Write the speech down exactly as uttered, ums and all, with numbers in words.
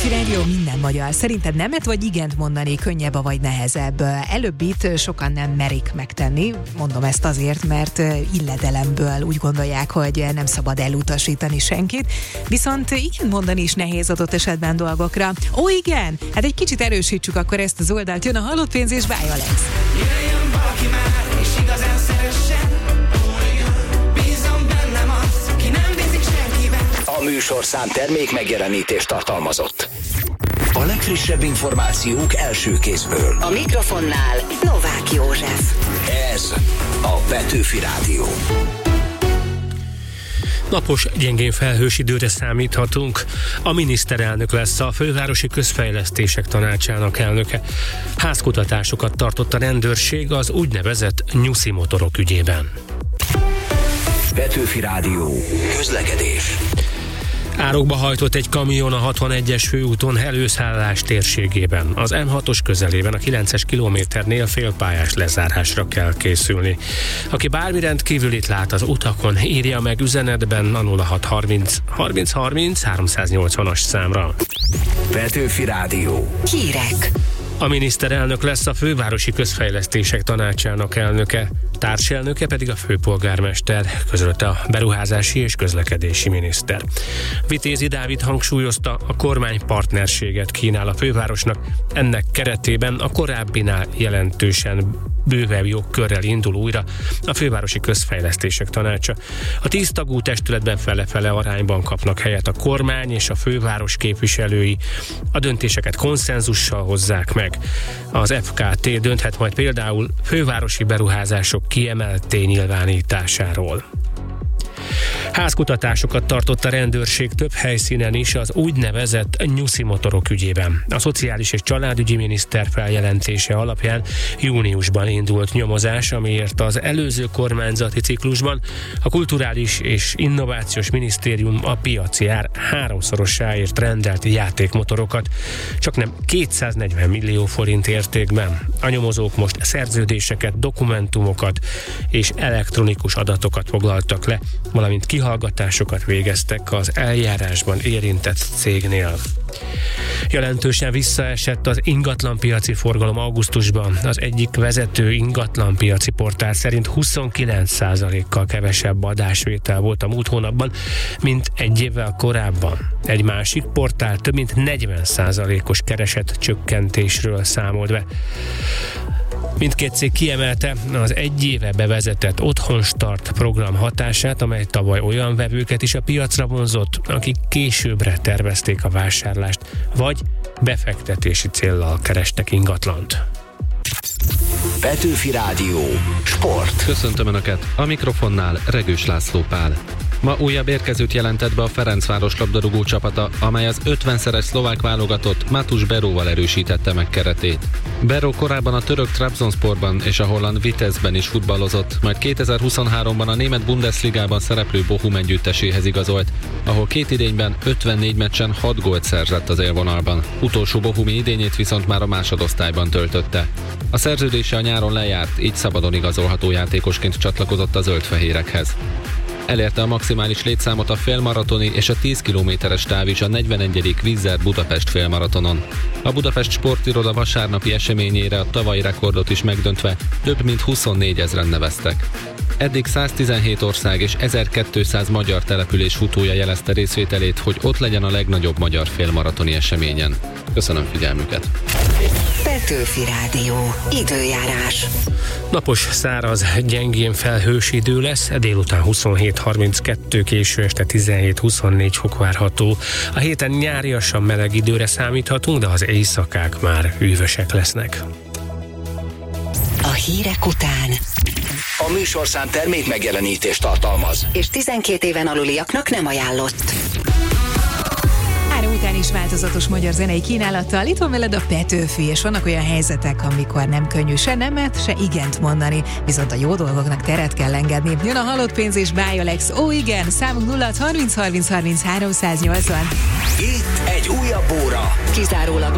Petőfi Rádió, minden magyar. Szerinted nemet vagy igent mondani könnyebb vagy nehezebb? Előbbit sokan nem merik megtenni, mondom ezt azért, mert illedelemből úgy gondolják, hogy nem szabad elutasítani senkit, viszont igen mondani is nehéz adott esetben dolgokra. Ó igen, hát egy kicsit erősítsük akkor ezt az oldalt, jön a halott pénz és Bája Alex. Jöjjön valaki már, és igazán szeressen. Bízom bennem az, ki nem bízik senkiben. A műsorszám termék megjelenítést tartalmazott. A legfrissebb információk első kézből. A mikrofonnál Novák József. Ez a Petőfi Rádió. Napos, gyengén felhős időre számíthatunk. A miniszterelnök lesz a Fővárosi Közfejlesztések Tanácsának elnöke. Házkutatásokat tartott a rendőrség az úgynevezett nyuszi motorok ügyében. Petőfi Rádió. Közlekedés. Árokba hajtott egy kamion a hatvanegyes főúton Előszállás térségében. Az M hatos közelében a kilences kilométernél félpályás lezárásra kell készülni. Aki bármi rendkívülit lát az utakon, írja meg üzenetben a nulla hat harminc harminc harminc háromszáznyolcvanas számra. Petőfi Rádió. Hírek. A miniszterelnök lesz a Fővárosi Közfejlesztések Tanácsának elnöke, társelnöke pedig a főpolgármester, közölte a beruházási és közlekedési miniszter. Vitézi Dávid hangsúlyozta, a kormány partnerséget kínál a fővárosnak, ennek keretében a korábbinál jelentősen bővebb jogkörrel indul újra a Fővárosi Közfejlesztések Tanácsa. A tíz tagú testületben fele-fele arányban kapnak helyet a kormány és a főváros képviselői. A döntéseket konszenzussal hozzák meg. Az ef ká té dönthet majd például fővárosi beruházások kiemelt nyilvánításáról. Házkutatásokat tartott a rendőrség több helyszínen is az úgynevezett nyuszi motorok ügyében. A Szociális és Családügyi Miniszter feljelentése alapján júniusban indult nyomozás, amiért az előző kormányzati ciklusban a Kulturális és Innovációs Minisztérium a piaci ár háromszorosáért rendelt játékmotorokat, csaknem kétszáznegyven millió forint értékben. A nyomozók most szerződéseket, dokumentumokat és elektronikus adatokat foglaltak le, valamint kihallgatásokat végeztek az eljárásban érintett cégnél. Jelentősen visszaesett az ingatlanpiaci forgalom augusztusban. Az egyik vezető ingatlanpiaci portál szerint huszonkilenc százalékkal kevesebb adásvétel volt a múlt hónapban, mint egy évvel korábban. Egy másik portál több mint negyven százalékos keresett csökkentésről számolt be. Mindkét cég kiemelte az egy éve bevezetett Otthonstart program hatását, amely tavaly olyan vevőket is a piacra vonzott, akik későbbre tervezték a vásárlást, vagy befektetési céllal kerestek ingatlant. Petőfi Rádió. Sport. Köszöntöm Önöket! A mikrofonnál Regős László Pál. Ma újabb érkezőt jelentett be a Ferencváros labdarúgó csapata, amely az ötvenszeres szlovák válogatott Matus Beróval erősítette meg keretét. Beró korábban a török Trabzonsporban és a holland Vitezben is futballozott, majd kétezer-huszonháromban a német Bundesligában szereplő Bochum együtteséhez igazolt, ahol két idényben ötvennégy meccsen hat gólt szerzett az élvonalban. Utolsó bochumi idényét viszont már a másodosztályban töltötte. A szerződése a nyáron lejárt, így szabadon igazolható játékosként csatlakozott a zöldfehérekhez. Elérte a maximális létszámot a félmaratoni és a tíz kilométeres táv is a negyvenegyedik Vizzer Budapest félmaratonon. A Budapest Sportiroda vasárnapi eseményére a tavalyi rekordot is megdöntve több mint huszonnégy ezren neveztek. Eddig száztizenhét ország és ezerkétszáz magyar település futója jelezte részvételét, hogy ott legyen a legnagyobb magyar félmaratoni eseményen. Köszönöm figyelmüket! Petőfi Rádió. Időjárás. Napos, száraz, gyengén felhős idő lesz, délután huszonhét harminckettő, késő este tizenhét huszonnégy fok várható. A héten nyáriasan meleg időre számíthatunk, de az éjszakák már hűvösek lesznek. A hírek után A műsorszám termék megjelenítést tartalmaz. és tizenkét éven aluliaknak nem ajánlott. Ára után is változatos magyar zenei kínálattal. Itt van veled a Petőfi, és vannak olyan helyzetek, amikor nem könnyű se nemet, se igent mondani, viszont a jó dolgoknak teret kell engedni. Jön a halott pénz és Bája Alex. Ó igen, számunk nulla harminc harminc harminc háromszáznyolcvan. Itt egy újabb óra. Kizárólag